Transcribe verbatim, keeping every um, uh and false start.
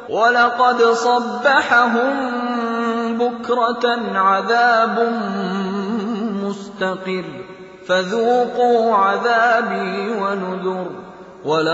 وَلَقَدْ صَبَّحَهُم بُكْرَةً عَذَابٌ مُّسْتَقِرٌّ فَذُوقُوا عَذَابِي وَنُذُرِ